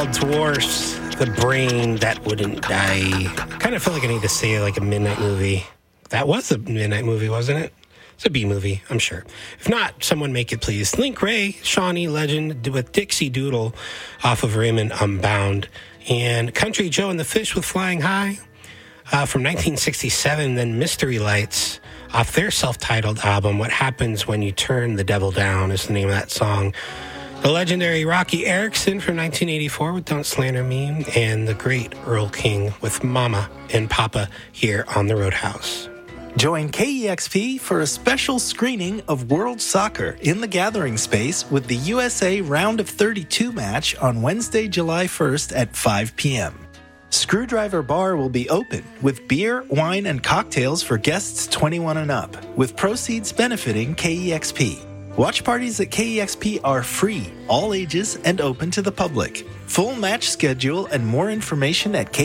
called Dwarfs, The Brain That Wouldn't Die. Kind of feel like I need to say like a midnight movie. That was a midnight movie, wasn't it? It's a B movie, I'm sure. If not, someone make it, please. Link Ray, Shawnee Legend with Dixie Doodle off of Raymond Unbound. And Country Joe and the Fish with Flying High from 1967. Then Mystery Lights off their self-titled album, What Happens When You Turn the Devil Down is the name of that song. The legendary Rocky Erickson from 1984 with Don't Slander Me, and the great Earl King with Mama and Papa here on the Roadhouse. Join KEXP for a special screening of World Soccer in the Gathering Space with the USA Round of 32 match on Wednesday, July 1st at 5 p.m. Screwdriver Bar will be open with beer, wine, and cocktails for guests 21 and up, with proceeds benefiting KEXP. Watch parties at KEXP are free, all ages, and open to the public. Full match schedule and more information at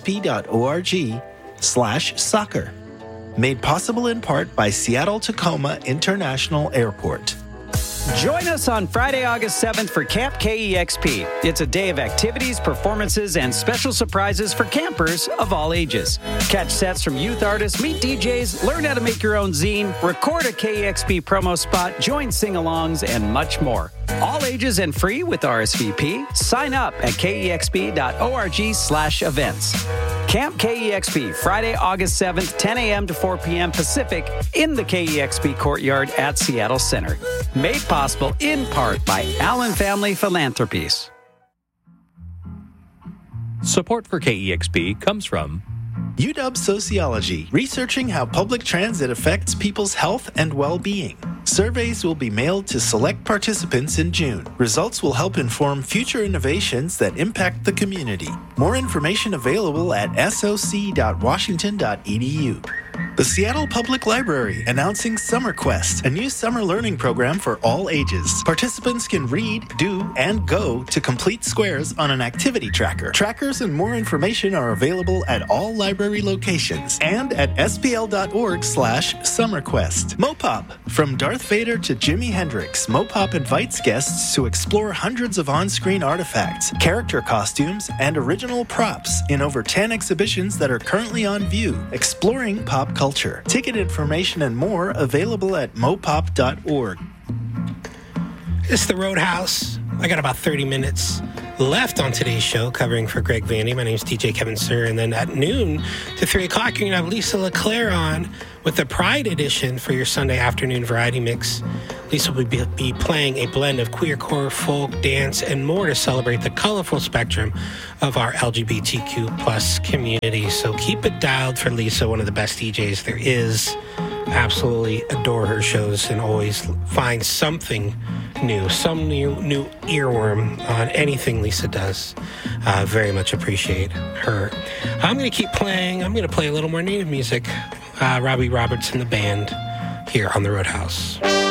kexp.org/soccer. Made possible in part by Seattle-Tacoma International Airport. Join us on Friday, August 7th for Camp KEXP. It's a day of activities, performances, and special surprises for campers of all ages. Catch sets from youth artists, meet DJs, learn how to make your own zine, record a KEXP promo spot, join sing-alongs, and much more. All ages and free with RSVP. Sign up at kexp.org/events. Camp KEXP, Friday, August 7th, 10 a.m. to 4 p.m. Pacific in the KEXP Courtyard at Seattle Center. Made possible in part by Allen Family Philanthropies. Support for KEXP comes from UW Sociology, researching how public transit affects people's health and well-being. Surveys will be mailed to select participants in June. Results will help inform future innovations that impact the community. More information available at soc.washington.edu. The Seattle Public Library announcing Summer Quest, a new summer learning program for all ages. Participants can read, do, and go to complete squares on an activity tracker. Trackers and more information are available at all library locations and at spl.org/summerquest. Mopop. From Darth Vader to Jimi Hendrix, Mopop invites guests to explore hundreds of on-screen artifacts, character costumes, and original props in over 10 exhibitions that are currently on view, exploring pop culture. Ticket information and more available at mopop.org. It's the Roadhouse. I got about 30 minutes left on today's show covering for Greg Vandy. My name is DJ Kevin Sir, and then at noon to 3 o'clock, you're going to have Lisa LeClaire on with the Pride Edition for your Sunday afternoon variety mix. Lisa will be playing a blend of queercore, folk, dance, and more to celebrate the colorful spectrum of our LGBTQ plus community. So keep it dialed for Lisa, one of the best DJs there is. Absolutely adore her shows and always find something new, some new earworm on anything Lisa does. Very much appreciate her. I'm going to keep playing. I'm going to play a little more native music. Robbie Roberts and the band here on the Roadhouse.